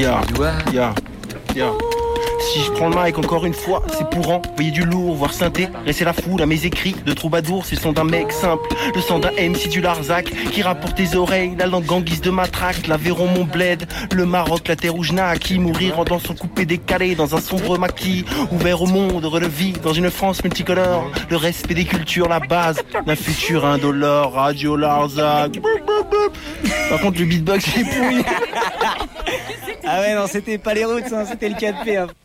Yeah, yeah, yeah. Si je prends le mic encore une fois, c'est pour envoyer du lourd, voire synthé, rester la foule à mes écrits de troubadour. C'est le son d'un mec simple, le son d'un MC du Larzac, qui rappe pour tes oreilles, la langue en guise de matraque. L'Aveyron, mon bled, le Maroc, la terre où je naquis. Mourir en dansant coupé décalé dans un sombre maquis. Ouvert au monde, heureux de vie, dans une France multicolore. Le respect des cultures, la base d'un futur indolore. Radio Larzac. Par contre le beatbox il est pourri. Ah ouais non, c'était pas les routes, hein, c'était le 4P hein.